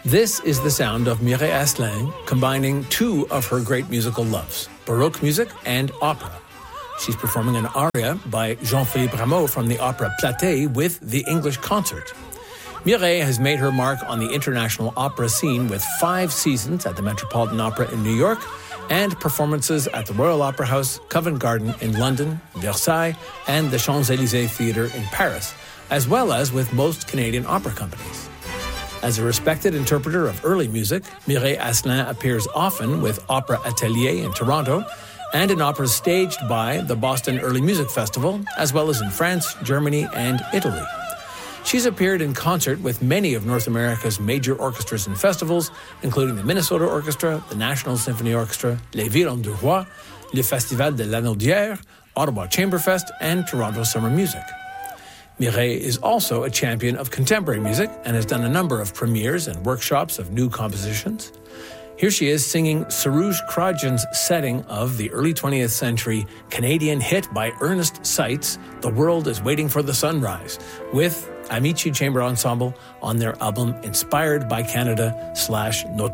This is the sound of Mireille Asselin combining two of her great musical loves, Baroque music and opera. She's performing an aria by Jean-Philippe Rameau from the opera Platée with the English Concert. Mireille has made her mark on the international opera scene with 5 seasons at the Metropolitan Opera in New York and performances at the Royal Opera House, Covent Garden in London, Versailles, and the Champs-Élysées Theatre in Paris, as well as with most Canadian opera companies. As a respected interpreter of early music, Mireille Asselin appears often with Opera Atelier in Toronto and in operas staged by the Boston Early Music Festival, as well as in France, Germany, and Italy. She's appeared in concert with many of North America's major orchestras and festivals, including the Minnesota Orchestra, the National Symphony Orchestra, Les Violons du Roi, Le Festival de Lanaudière, Ottawa Chamberfest, and Toronto Summer Music. Mireille is also a champion of contemporary music and has done a number of premieres and workshops of new compositions. Here she is singing Soroush Kradjan's setting of the early 20th century Canadian hit by Ernest Sites, The World is Waiting for the Sunrise, with Amici Chamber Ensemble on their album Inspired by Canada /Notre